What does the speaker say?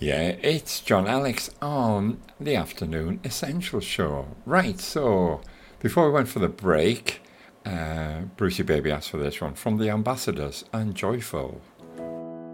Yeah, it's John Alex on the Afternoon Essential Show. Right, so before we went for the break, Brucey Baby asked for this one from the Ambassadors and Joyful.